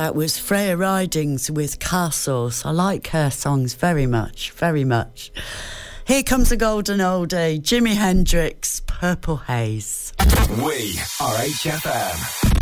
That was Freya Ridings with Castles. I like her songs very much, very much. Here comes a golden oldie, Jimi Hendrix, Purple Haze. We are HFM.